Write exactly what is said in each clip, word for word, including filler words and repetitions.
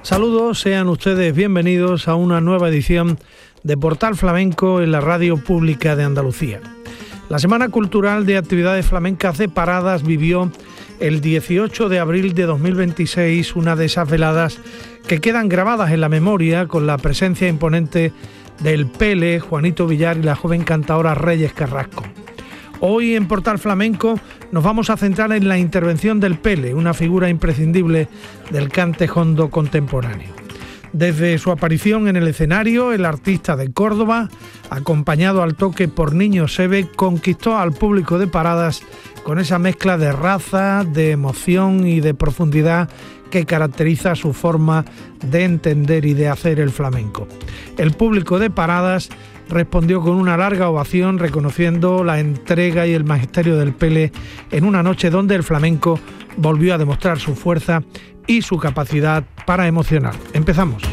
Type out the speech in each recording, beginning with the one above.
Saludos, sean ustedes bienvenidos a una nueva edición de Portal Flamenco en la Radio Pública de Andalucía. La Semana Cultural de Actividades Flamencas de Paradas vivió el dieciocho de abril de dos mil veintiséis una de esas veladas que quedan grabadas en la memoria con la presencia imponente del Pele, Juanito Villar y la joven cantadora Reyes Carrasco. Hoy en Portal Flamenco nos vamos a centrar en la intervención del Pele, una figura imprescindible del cante jondo contemporáneo. Desde su aparición en el escenario, el artista de Córdoba, acompañado al toque por Niño Seve, conquistó al público de Paradas con esa mezcla de raza, de emoción y de profundidad que caracteriza su forma de entender y de hacer el flamenco. El público de Paradas respondió con una larga ovación reconociendo la entrega y el magisterio del Pele en una noche donde el flamenco volvió a demostrar su fuerza y su capacidad para emocionar. Empezamos.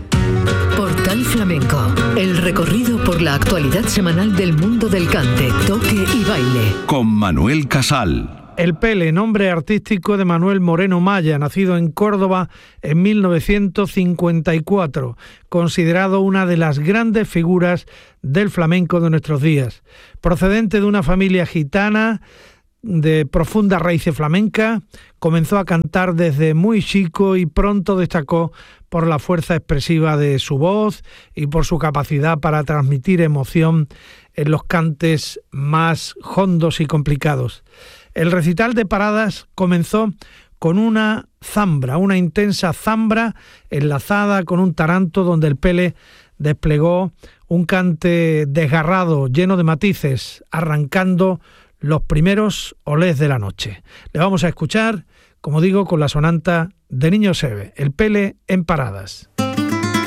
Portal Flamenco, el recorrido por la actualidad semanal del mundo del cante, toque y baile. Con Manuel Casal. El Pele, nombre artístico de Manuel Moreno Maya, nacido en Córdoba en mil novecientos cincuenta y cuatro, considerado una de las grandes figuras del flamenco de nuestros días. Procedente de una familia gitana de profunda raíces flamenca, comenzó a cantar desde muy chico y pronto destacó por la fuerza expresiva de su voz y por su capacidad para transmitir emoción en los cantes más hondos y complicados. El recital de Paradas comenzó con una zambra, una intensa zambra enlazada con un taranto donde el Pele desplegó un cante desgarrado, lleno de matices, arrancando los primeros olés de la noche. Le vamos a escuchar, como digo, con la sonanta de Niño Seve, el Pele en Paradas.